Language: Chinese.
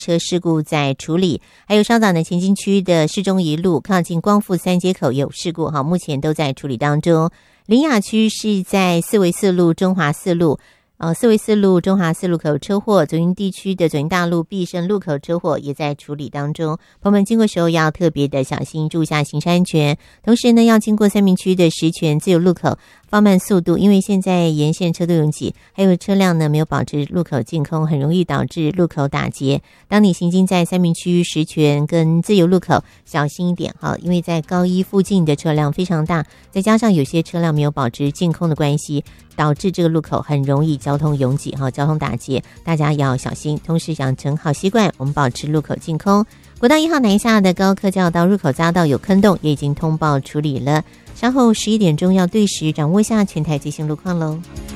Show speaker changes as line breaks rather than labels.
车事故在处理，还有稍早呢前进区的市中一路靠近光复三街口有事故，目前都在处理当中。苓雅区是在四维四路、中华四路。四维四路、中华四路口车祸，左营地区的左营大路必胜路口车祸也在处理当中。朋友们经过时候要特别的小心，注意下行车安全。同时呢，要经过三民区的十全自由路口，放慢速度，因为现在沿线车都拥挤，还有车辆呢没有保持路口净空，很容易导致路口打结。当你行经在三民区十全跟自由路口，小心一点哈，因为在高一附近的车辆非常大，再加上有些车辆没有保持净空的关系，导致这个路口很容易交通拥挤交通打结，大家要小心。同时养成好习惯，我们保持路口净空。国道1号南下的高科教道入口匝道有坑洞，也已经通报处理了。稍后11点钟要对时掌握一下全台最新路况喽。